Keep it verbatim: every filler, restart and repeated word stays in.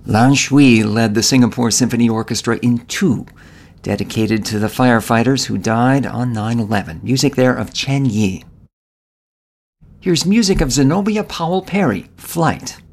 Lan Shui led the Singapore Symphony Orchestra in two, dedicated to the firefighters who died on nine eleven. Music there of Chen Yi. Here's music of Zenobia Powell Perry, Flight.